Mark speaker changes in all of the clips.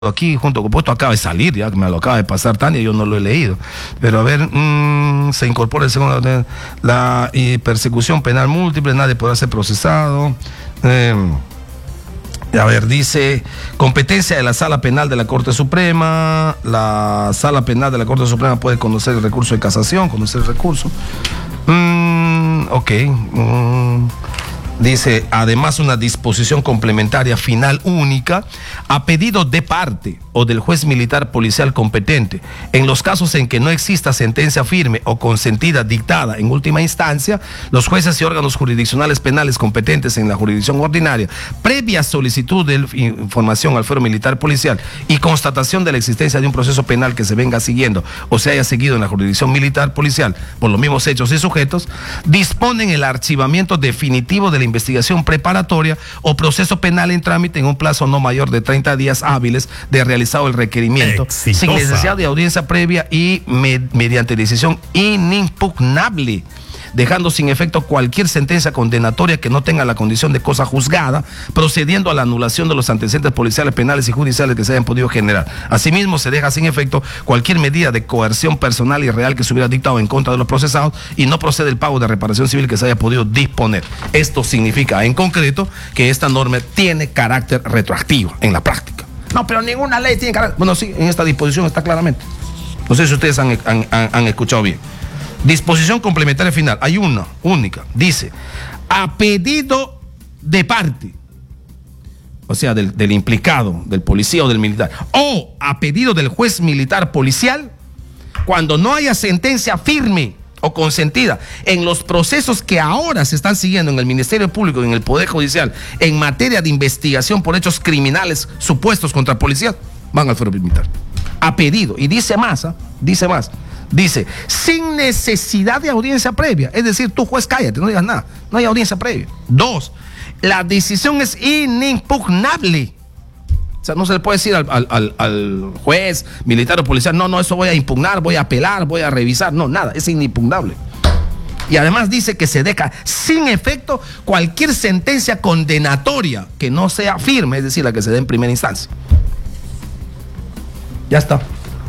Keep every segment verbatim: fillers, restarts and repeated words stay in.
Speaker 1: aquí junto con esto acaba de salir, ya que me lo acaba de pasar Tania, yo no lo he leído, pero a ver, mmm, se incorpora el segundo, la y persecución penal múltiple, nadie podrá ser procesado. eh, A ver, dice, competencia de la Sala Penal de la Corte Suprema. La Sala Penal de la Corte Suprema puede conocer el recurso de casación, conocer el recurso. Mm, ok. Mm. Dice, además una disposición complementaria final única a pedido de parte o del juez militar policial competente. En los casos en que no exista sentencia firme o consentida dictada en última instancia, los jueces y órganos jurisdiccionales penales competentes en la jurisdicción ordinaria, previa solicitud de información al fuero militar policial y constatación de la existencia de un proceso penal que se venga siguiendo o se haya seguido en la jurisdicción militar policial por los mismos hechos y sujetos, disponen el archivamiento definitivo de la investigación preparatoria o proceso penal en trámite en un plazo no mayor de treinta días hábiles de realizado el requerimiento, exitosa, sin necesidad de audiencia previa y me, mediante decisión inimpugnable, dejando sin efecto cualquier sentencia condenatoria que no tenga la condición de cosa juzgada, procediendo a la anulación de los antecedentes policiales, penales y judiciales que se hayan podido generar. Asimismo, se deja sin efecto cualquier medida de coerción personal y real que se hubiera dictado en contra de los procesados y no procede el pago de reparación civil que se haya podido disponer. Esto significa, en concreto, que esta norma tiene carácter retroactivo en la práctica. No, pero ninguna ley tiene carácter... Bueno, sí, en esta disposición está claramente. No sé si ustedes han, han, han, han escuchado bien. Disposición complementaria final, hay una única, dice, a pedido de parte, o sea, del, del implicado, del policía o del militar, o a pedido del juez militar policial, cuando no haya sentencia firme o consentida en los procesos que ahora se están siguiendo en el Ministerio Público y en el Poder Judicial en materia de investigación por hechos criminales supuestos contra policías, van al fuero militar. A pedido, y dice más, ¿eh? dice más. Dice, sin necesidad de audiencia previa. Es decir, tú juez, cállate, no digas nada. No hay audiencia previa. Dos, la decisión es inimpugnable. O sea, no se le puede decir al, al, al, al juez, militar o policial, no, no, eso voy a impugnar, voy a apelar, voy a revisar. No, nada, es inimpugnable. Y además dice que se deja sin efecto cualquier sentencia condenatoria que no sea firme, es decir, la que se dé en primera instancia. Ya está.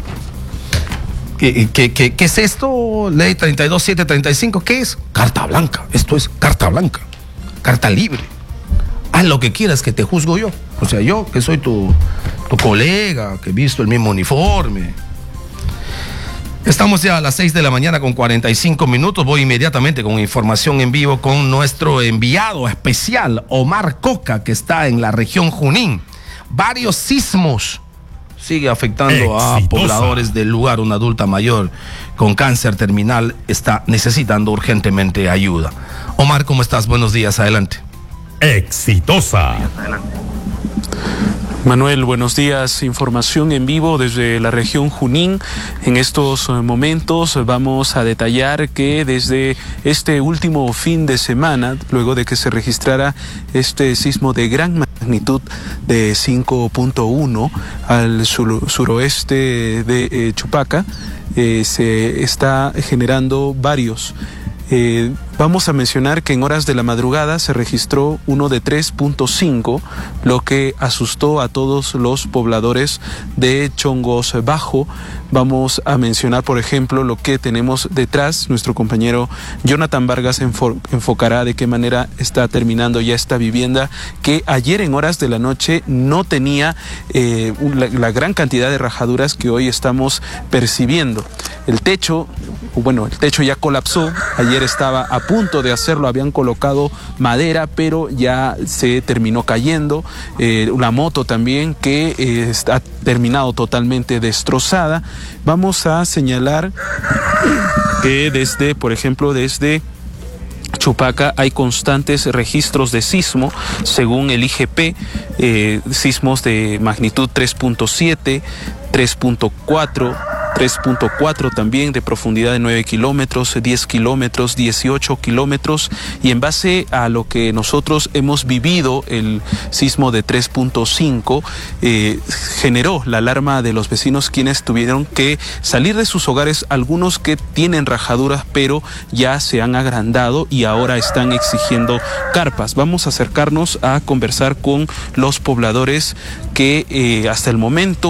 Speaker 1: ¿Qué, qué, qué, ¿Qué es esto? Ley treinta y dos mil setecientos treinta y cinco. ¿Qué es? Carta blanca. Esto es carta blanca. Carta libre. Haz lo que quieras, que te juzgo yo. O sea, yo que soy tu, tu colega, que he visto el mismo uniforme. Estamos ya a las seis de la mañana con cuarenta y cinco minutos. Voy inmediatamente con información en vivo con nuestro enviado especial, Omar Coca, que está en la región Junín. Varios sismos sigue afectando exitosa. A pobladores del lugar. Una adulta mayor con cáncer terminal está necesitando urgentemente ayuda. Omar, ¿cómo estás? Buenos días, adelante.
Speaker 2: Exitosa.
Speaker 1: Adelante.
Speaker 3: Manuel, buenos días. Información en vivo desde la región Junín. En estos momentos vamos a detallar que desde este último fin de semana, luego de que se registrara este sismo de gran magnitud de cinco punto uno al sur, suroeste de eh, Chupaca, eh, se está generando varios. Eh, vamos a mencionar que en horas de la madrugada se registró uno de tres punto cinco, lo que asustó a todos los pobladores de Chongos Bajo. Vamos a mencionar, por ejemplo, lo que tenemos detrás. Nuestro compañero Jonathan Vargas enfo- enfocará de qué manera está terminando ya esta vivienda, que ayer en horas de la noche no tenía eh, la, la gran cantidad de rajaduras que hoy estamos percibiendo. El techo, bueno, el techo ya colapsó. Ayer estaba a punto de hacerlo, habían colocado madera, pero ya se terminó cayendo. Eh, la moto también, que eh, está terminado totalmente destrozada. Vamos a señalar que desde, por ejemplo, desde Chupaca hay constantes registros de sismo, según el I G P, eh, sismos de magnitud tres punto siete, tres punto cuatro, tres punto cuatro también, de profundidad de nueve kilómetros, diez kilómetros, dieciocho kilómetros, y en base a lo que nosotros hemos vivido, el sismo de tres punto cinco eh, generó la alarma de los vecinos, quienes tuvieron que salir de sus hogares, algunos que tienen rajaduras pero ya se han agrandado y ahora están exigiendo carpas. Vamos a acercarnos a conversar con los pobladores que eh, hasta el momento